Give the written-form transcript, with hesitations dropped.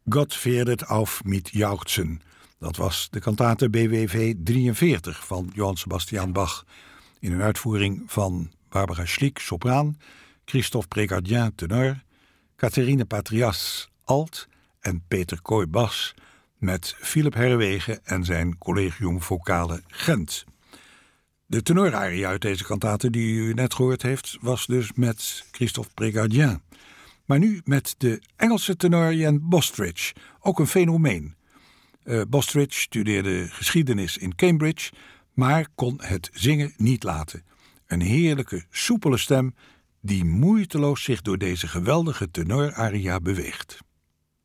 Gott werdet auf mit Jauchzen. Dat was de kantate BWV 43 van Johann Sebastian Bach. In een uitvoering van Barbara Schlick, sopraan, Christophe Prégardien, tenor, Catherine Patrias, alt en Peter Kooi, bas, met Philip Herwegen en zijn Collegium Vocale Gent. De tenoraria uit deze kantate die u net gehoord heeft, was dus met Christophe Prégardien. Maar nu met de Engelse tenor Ian Bostridge, ook een fenomeen. Bostridge studeerde geschiedenis in Cambridge, maar kon het zingen niet laten. Een heerlijke, soepele stem die moeiteloos zich door deze geweldige tenoraria beweegt.